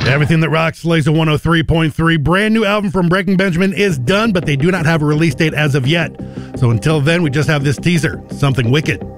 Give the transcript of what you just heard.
Everything That Rocks, Laser 103.3. Brand new album from Breaking Benjamin is done, but they do not have a release date as of yet. So until then, we just have this teaser, Something Wicked.